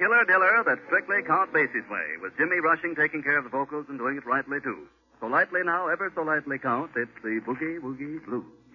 Killer Diller, that Strictly Count Basie's way, with Jimmy Rushing taking care of the vocals and doing it rightly, too. So lightly now, ever so lightly count, it's the Boogie Woogie Blues.